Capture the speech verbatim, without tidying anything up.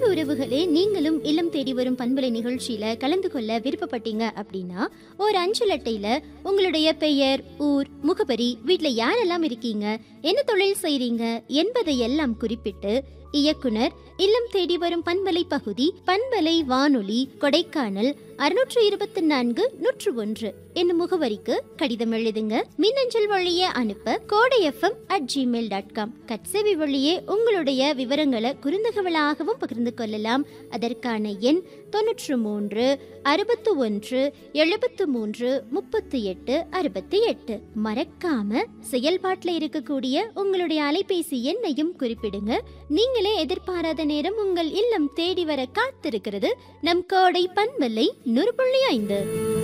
உறவுகளே, நீங்களும் இல்லம் தேடி வரும் பண்பலை நிகழ்ச்சியில கலந்து கொள்ள விருப்பப்பட்டீங்க அப்படின்னா ஒரு அஞ்சல் அட்டையில உங்களுடைய பெயர், ஊர், முகவரி, வீட்டுல யாரெல்லாம் இருக்கீங்க, என்ன தொழில் செய்றீங்க என்பதை எல்லாம் குறிப்பிட்டு இயக்குனர், இல்லம் தேடி வரும் பண்பலை பகுதி, பண்பலை வானொலி, கொடைக்கானல் அறுநூற்று இருபத்தி நான்கு நூற்று ஒன்று என்னும் முகவரிக்கு கடிதம் எழுதுங்க. மின்னஞ்சல் வழியே அனுப்ப கோடை FM at Gmail dot com. கட்சேவி வழியே உங்களுடைய விவரங்களை குறுந்தகவலாகவும் பகிர்ந்து கொள்ளலாம். அதற்கான எண் தொன்னூற்று மூன்று அறுபத்து ஒன்று எழுபத்து மூன்று முப்பத்தி எட்டு அறுபத்தி எட்டு. மறக்காம செயல்பாட்டில் இருக்கக்கூடிய உங்களுடைய அலைபேசி எண்ணையும் குறிப்பிடுங்க. நீங்களே எதிர்பாராத நேரம் உங்கள் இல்லம் தேடி வர காத்திருக்கிறது நம் கோடை பண்பலை நூறு புள்ளி ஐந்து.